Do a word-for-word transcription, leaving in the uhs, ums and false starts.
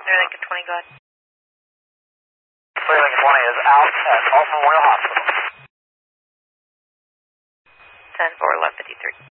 Clear Lincoln twenty, go ahead. Clear Lincoln twenty is out at Alton Memorial Hospital. ten four, eleven fifty-three.